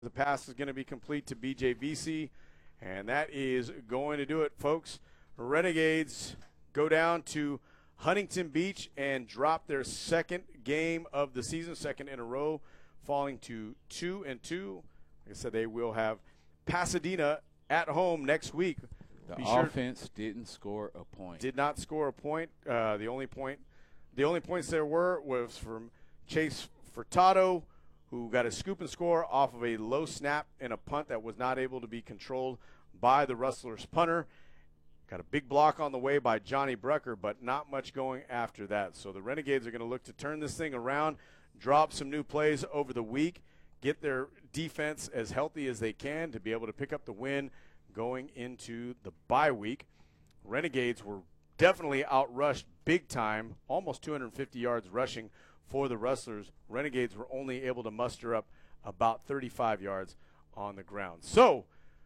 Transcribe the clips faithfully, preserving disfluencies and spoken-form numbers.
The pass is going to be complete to B J V C, and that is going to do it, folks. Renegades go down to Huntington Beach and drop their second game of the season, second in a row, falling to two and two. Like I said, they will have Pasadena at home next week. The Be offense sure, didn't score a point. Did not score a point. Uh, the only point, the only points there were was from Chase Furtado, who got a scoop and score off of a low snap and a punt that was not able to be controlled by the Rustlers punter. Got a big block on the way by Johnny Brucker, but not much going after that. So the Renegades are going to look to turn this thing around, drop some new plays over the week, get their defense as healthy as they can to be able to pick up the win going into the bye week. Renegades were definitely outrushed big time, almost two hundred fifty yards rushing for the Rustlers. Renegades were only able to muster up about thirty-five yards on the ground. So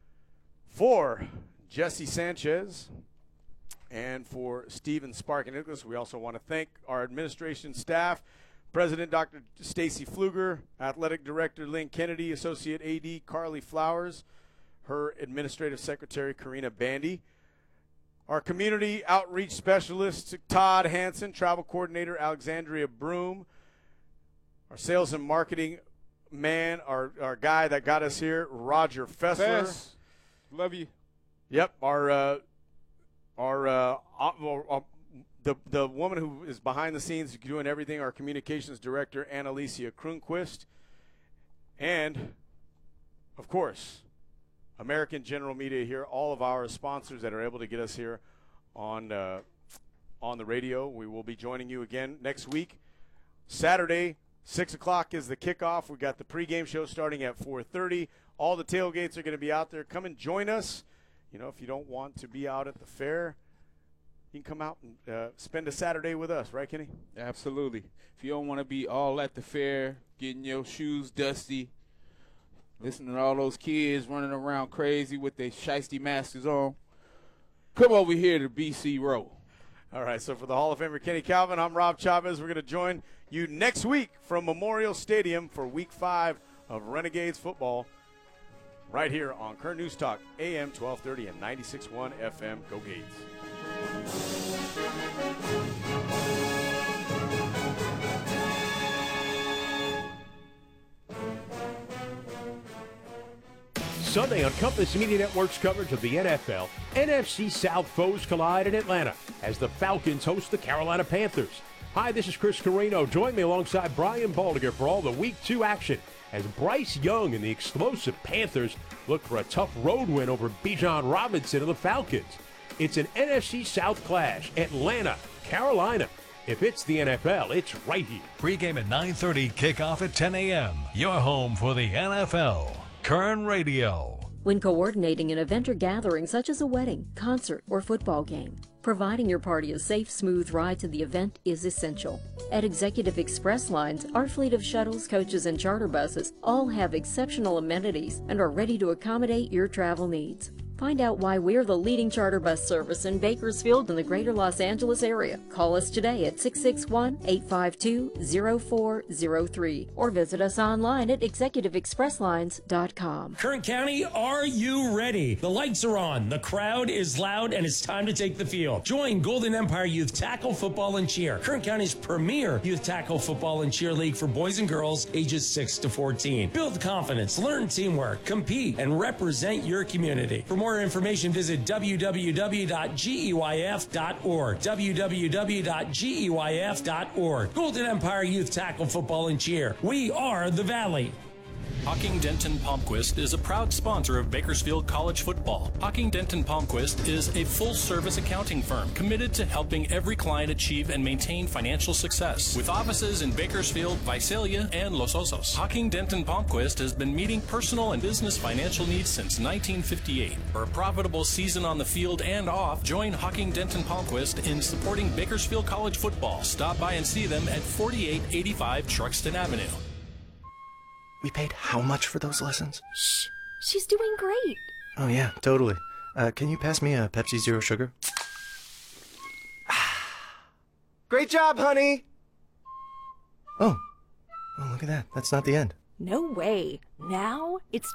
for Jesse Sanchez and for Steven Sparky Nicholas, we also want to thank our administration staff, President Doctor Stacy Pfluger, Athletic Director Lynn Kennedy, Associate A D Carly Flowers, her Administrative Secretary Karina Bandy, our Community Outreach Specialist Todd Hansen, Travel Coordinator Alexandria Broom, our Sales and Marketing man, our, our guy that got us here, Roger Fessler. Fess. Love you. Yep, our uh, our uh, uh, the the woman who is behind the scenes doing everything, our communications director, Annalicia Kronquist, and of course, American General Media here. All of our sponsors that are able to get us here on uh, on the radio. We will be joining you again next week, Saturday. Six o'clock is the kickoff. We got the pregame show starting at four thirty. All the tailgates are going to be out there. Come and join us. You know, if you don't want to be out at the fair, you can come out and uh, spend a Saturday with us, right, Kenny? Absolutely. If you don't want to be all at the fair, getting your shoes dusty, listening to all those kids running around crazy with their shiesty masks on, come over here to B C Row. All right, so for the Hall of Famer Kenny Calvin, I'm Rob Chavez. We're going to join you next week from Memorial Stadium for week five of Renegades football right here on Current News Talk, A M twelve thirty and ninety-six point one F M. Go Gades. Sunday on Compass Media Network's coverage of the N F L, N F C South foes collide in Atlanta as the Falcons host the Carolina Panthers. Hi, this is Chris Carino. Join me alongside Brian Baldiger for all the Week two action as Bryce Young and the explosive Panthers look for a tough road win over Bijan Robinson of the Falcons. It's an N F C South clash, Atlanta, Carolina. If it's the N F L, it's right here. Pre-game at nine thirty, kickoff at ten a.m. Your home for the N F L. Kern Radio. When coordinating an event or gathering such as a wedding, concert, or football game, providing your party a safe, smooth ride to the event is essential. At Executive Express Lines, our fleet of shuttles, coaches, and charter buses all have exceptional amenities and are ready to accommodate your travel needs. Find out why we're the leading charter bus service in Bakersfield and the greater Los Angeles area. Call us today at six six one, eight five two, zero four zero three or visit us online at executive express lines dot com. Kern County, are you ready? The lights are on, the crowd is loud, and it's time to take the field. Join Golden Empire Youth Tackle Football and Cheer, Kern County's premier youth tackle football and cheer league for boys and girls ages six to fourteen. Build confidence, learn teamwork, compete, and represent your community. For more information, visit w w w dot geyf dot org. w w w dot geyf dot org. Golden Empire Youth Tackle Football and Cheer. We are the Valley. Hocking Denton Palmquist is a proud sponsor of Bakersfield College football. Hocking Denton Palmquist is a full-service accounting firm committed to helping every client achieve and maintain financial success. With offices in Bakersfield, Visalia, and Los Osos, Hocking Denton Palmquist has been meeting personal and business financial needs since nineteen fifty-eight. For a profitable season on the field and off, join Hocking Denton Palmquist in supporting Bakersfield College football. Stop by and see them at forty-eight eighty-five Truxton Avenue. We paid how much for those lessons? Shh, she's doing great. Oh yeah, totally. Uh, can you pass me a Pepsi Zero Sugar? Great job, honey! Oh. Oh, look at that. That's not the end. No way. Now it's